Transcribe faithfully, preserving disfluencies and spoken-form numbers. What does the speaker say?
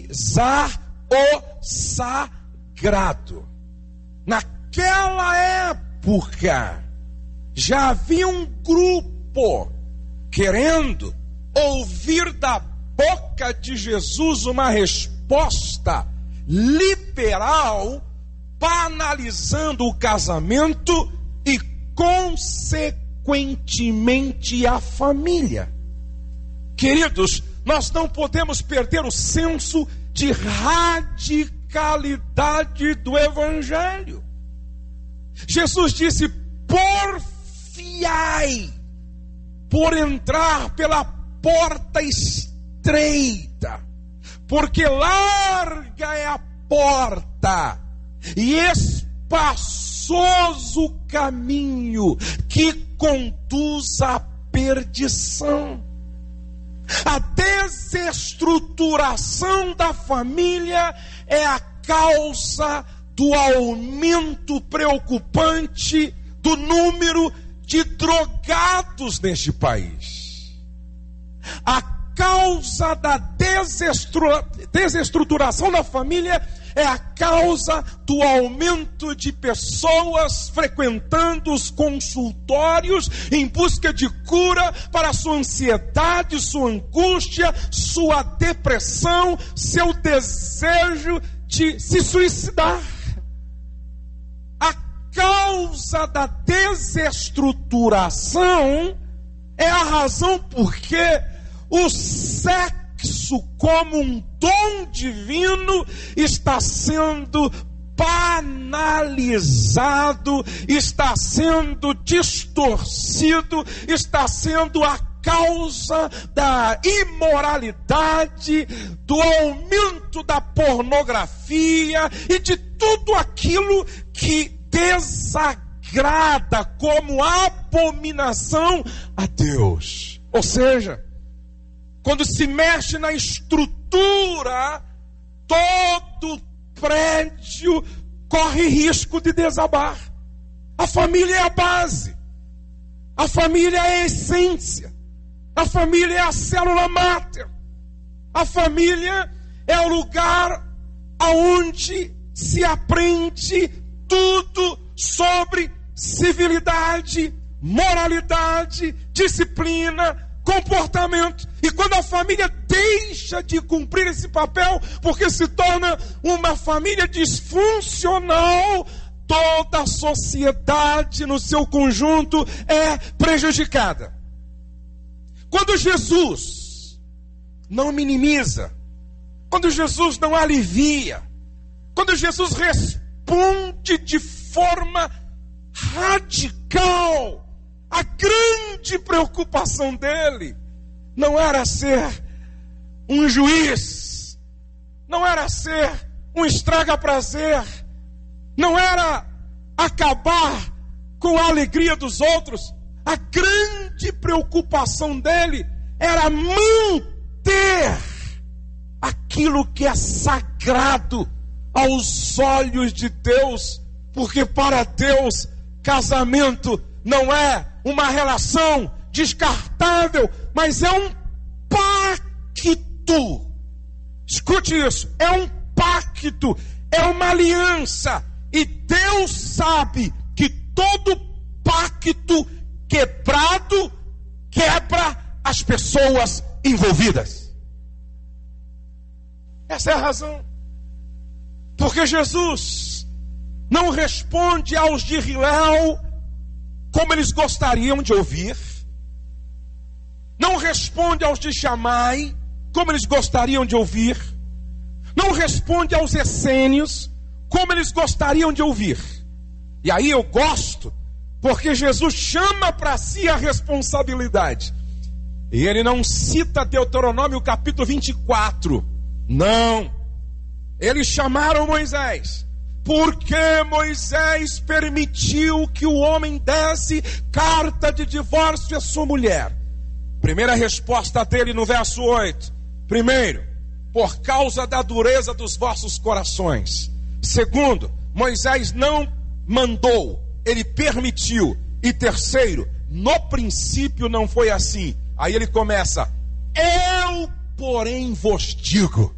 pisar o sagrado. Naquela época, já havia um grupo querendo ouvir da boca de Jesus uma resposta liberal, banalizando o casamento e, consequentemente, a família. Queridos, nós não podemos perder o senso de radicalidade do Evangelho. Jesus disse: porfiai por entrar pela porta estreita, porque larga é a porta e espaçoso o caminho que conduz à perdição. A desestruturação da família é a causa do aumento preocupante do número de drogados neste país. A causa da desestruturação da família é a causa do aumento de pessoas frequentando os consultórios em busca de cura para sua ansiedade, sua angústia, sua depressão, seu desejo de se suicidar. A causa da desestruturação é a razão porque o sexo como um dom divino está sendo banalizado, está sendo distorcido, está sendo a causa da imoralidade, do aumento da pornografia e de tudo aquilo que desagrada como abominação a Deus. Ou seja, quando se mexe na estrutura, todo prédio corre risco de desabar. A família é a base, a família é a essência, a família é a célula máter, a família é o lugar aonde se aprende tudo sobre civilidade, moralidade, disciplina, comportamento. E quando a família deixa de cumprir esse papel, porque se torna uma família disfuncional, toda a sociedade no seu conjunto é prejudicada. Quando Jesus não minimiza, quando Jesus não alivia, quando Jesus responde de forma radical, a grande preocupação dele não era ser um juiz, não era ser um estraga-prazer, não era acabar com a alegria dos outros. A grande preocupação dele era manter aquilo que é sagrado aos olhos de Deus, porque para Deus casamento não é uma relação descartável, mas é um pacto. Escute isso, é um pacto, é uma aliança. E Deus sabe que todo pacto quebrado quebra as pessoas envolvidas. Essa é a razão. Porque Jesus não responde aos de Hilel como eles gostariam de ouvir, não responde aos de Shammai como eles gostariam de ouvir, não responde aos essênios como eles gostariam de ouvir. E aí eu gosto, porque Jesus chama para si a responsabilidade. E ele não cita Deuteronômio capítulo vinte e quatro, não. Eles chamaram Moisés, porque Moisés permitiu que o homem desse carta de divórcio à sua mulher. Primeira resposta dele no verso oito. Primeiro, por causa da dureza dos vossos corações. Segundo, Moisés não mandou, ele permitiu. E terceiro, no princípio não foi assim. Aí ele começa: eu, porém, vos digo.